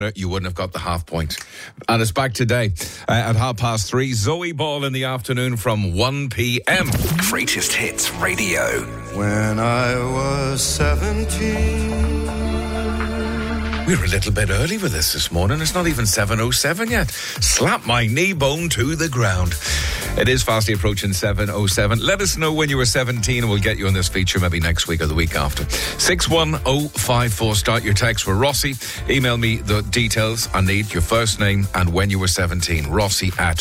you wouldn't have got the half point. And it's back today at 3:30. Zoe Ball in the afternoon from 1 p.m. Greatest Hits Radio. When I was 17. We were a little bit early with this morning. It's not even 7:07 yet. Slap my knee bone to the ground. It is fastly approaching 7:07. Let us know when you were 17 and we'll get you on this feature maybe next week or the week after. 61054. Start your text for Rossi. Email me the details. I need your first name and when you were 17. Rossi at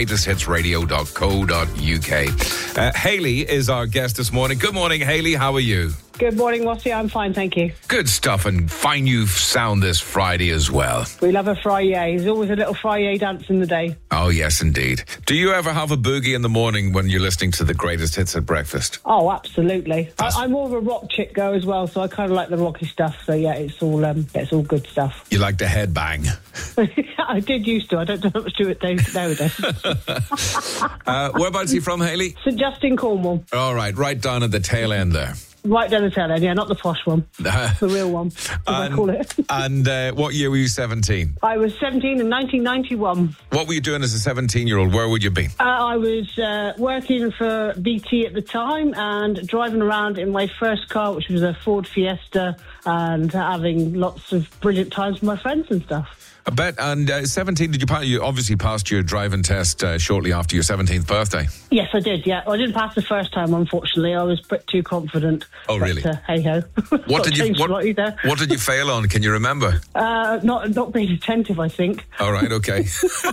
greatesthitsradio.co.uk. Hayley is our guest this morning. Good morning, Hayley. How are you? Good morning, Rossi. I'm fine, thank you. Good stuff, and fine you sound this Friday as well. We love a Friday. There's always a little Friday dance in the day. Oh, yes, indeed. Do you ever have a boogie in the morning when you're listening to the greatest hits at breakfast? Oh, absolutely. I'm more of a rock chick girl as well, so I kind of like the rocky stuff. So, yeah, it's all good stuff. You like the headbang? I did used to. I don't do much to it nowadays. Whereabouts are you from, Hayley? St Justin, Cornwall. All right, right down at the tail end there. Right down the tail end, yeah, not the posh one. The real one, as I call it. And what year were you 17? I was 17 in 1991. What were you doing as a 17-year-old? Where would you be? I was working for BT at the time and driving around in my first car, which was a Ford Fiesta, and having lots of brilliant times with my friends and stuff. I bet. And 17, you obviously passed your driving test shortly after your 17th birthday? Yes, I did, yeah. I didn't pass the first time, unfortunately. I was a bit too confident. Oh, really? But, hey-ho. What did you fail on? Can you remember? Not being attentive, I think. All right, okay.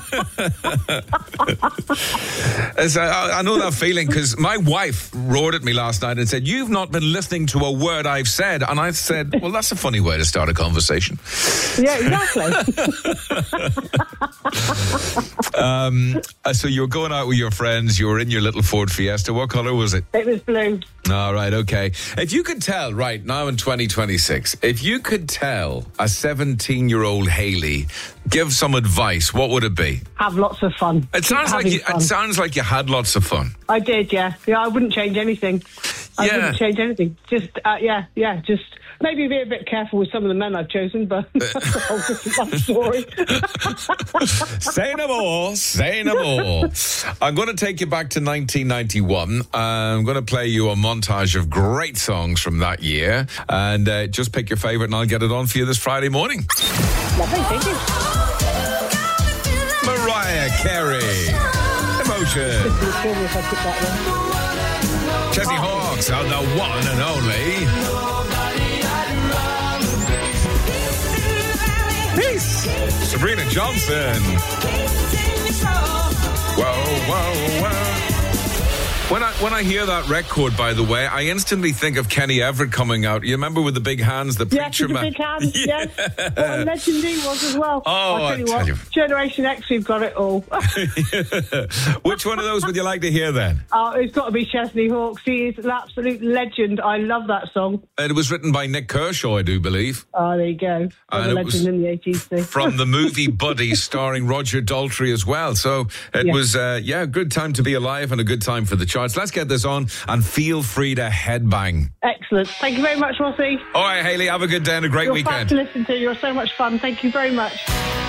I know that feeling, because my wife roared at me last night and said, "You've not been listening to a word I've said." And I said, well, that's a funny way to start a conversation. Yeah, exactly. So you were going out with your friends, you were in your little Ford Fiesta. What colour was it? It was blue. All right, okay. If you could tell, right now in 2026, if you could tell a 17-year-old Hayley, give some advice, what would it be? Have lots of fun. It sounds like you had lots of fun. I did, yeah. Yeah, I wouldn't change anything. I wouldn't change anything. Just, just maybe be a bit careful with some of the men I've chosen, but that's a whole different story. Say no more. I'm going to take you back to 1991. I'm going to play you a montage of great songs from that year, and just pick your favourite and I'll get it on for you this Friday morning. Lovely, thank you. Mariah Carey. Emotion. Jesse Hawks on the one and only Peace. Sabrina Johnson. Whoa. When I hear that record, by the way, I instantly think of Kenny Everett coming out. You remember with the big hands, the preacher man? Big hands, yes. What a legend he was as well. Oh, I tell you. Generation X, we've got it all. Which one of those would you like to hear then? Oh, it's got to be Chesney Hawkes. He is an absolute legend. I love that song. And it was written by Nick Kershaw, I do believe. Oh, there you go. A legend in the 80s. Too. From the movie Buddy, starring Roger Daltrey as well. So it was, a good time to be alive and a good time for the charts. Let's get this on and feel free to headbang. Excellent. Thank you very much, Rossi. All right, Hayley, have a good day and a great weekend. You're fun to listen to. You're so much fun. Thank you very much.